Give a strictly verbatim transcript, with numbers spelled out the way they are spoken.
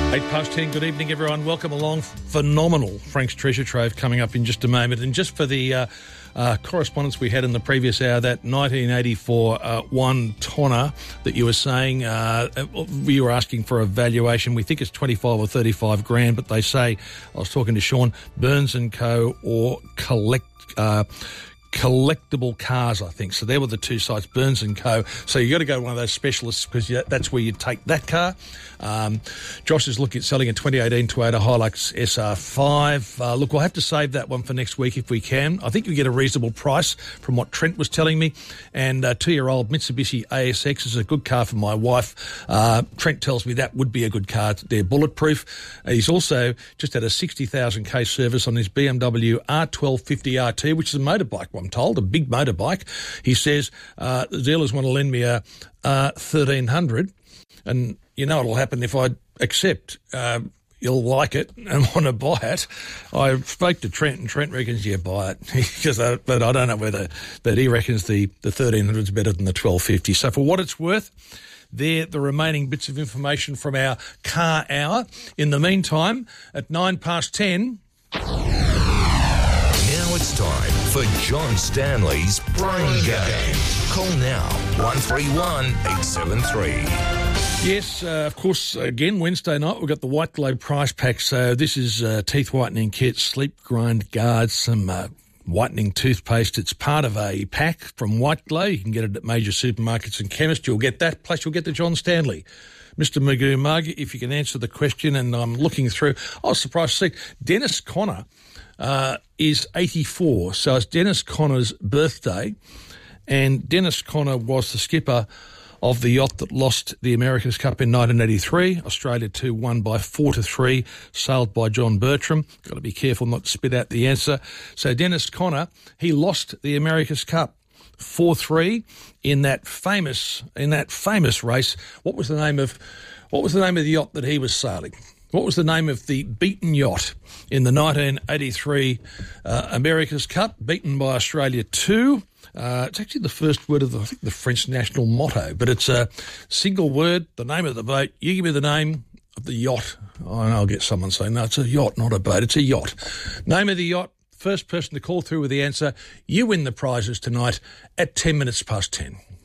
Eight past ten, good evening everyone, welcome along. Phenomenal Frank's Treasure Trove coming up in just a moment. And just for the uh, uh, correspondence we had in the previous hour, that nineteen eighty-four uh, one tonner that you were saying, uh, you were asking for a valuation. We think it's twenty-five or thirty-five grand, but they say, I was talking to Sean, Burns and Co. or Collect... Uh, Collectible Cars, I think. So there were the two sites, Burns and Co. So you got to go to one of those specialists because that's where you take that car. Um, Josh is looking at selling a twenty eighteen Toyota Hilux S R five. Uh, look, we'll have to save that one for next week if we can. I think you get a reasonable price from what Trent was telling me. And a two-year-old Mitsubishi A S X is a good car for my wife. Uh, Trent tells me that would be a good car. They're bulletproof. Uh, he's also just had a sixty thousand k service on his B M W R twelve fifty R T, which is a motorbike, I'm told, a big motorbike. He says uh, the dealers want to lend me a uh, thirteen hundred, and you know what'll happen if I accept. Uh, you'll like it and want to buy it. I spoke to Trent, and Trent reckons, yeah, buy it. because, uh, but I don't know whether, but he reckons the, the thirteen hundred is better than the twelve fifty. So for what it's worth, they're the remaining bits of information from our car hour. In the meantime, at nine past ten... Now it's time for John Stanley's Brain Game. Call now, one three one eight seven three. Yes, uh, of course, again, Wednesday night, we've got the White Glow prize pack. So this is uh, teeth whitening kit, sleep grind guards, some uh, whitening toothpaste. It's part of a pack from White Glow. You can get it at major supermarkets and chemists. You'll get that, plus you'll get the John Stanley. Mister Magoo Mug, if you can answer the question, and I'm looking through, I was surprised to see Dennis Conner uh, is eighty-four, so it's Dennis Conner's birthday, and Dennis Conner was the skipper of the yacht that lost the America's Cup in nineteen eighty-three. Australia two won by four to three, sailed by John Bertram. Got to be careful not to spit out the answer. So Dennis Conner, he lost the America's Cup four three in that famous in that famous race. What was the name of what was the name of the yacht that he was sailing? What was the name of the beaten yacht in the nineteen eighty-three uh, America's Cup, beaten by Australia two? Uh, it's actually the first word of the, I think, the French national motto, but it's a single word, the name of the boat. You give me the name of the yacht. Oh, and I'll get someone saying, no, it's a yacht, not a boat. It's a yacht. Name of the yacht. First person to call through with the answer, you win the prizes tonight at ten minutes past ten.